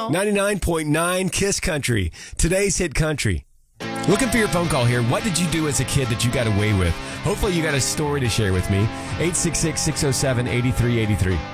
now. 99.9 Kiss Country. Today's hit country. Looking for your phone call here. What did you do as a kid that you got away with? Hopefully you got a story to share with me. 866-607-8383.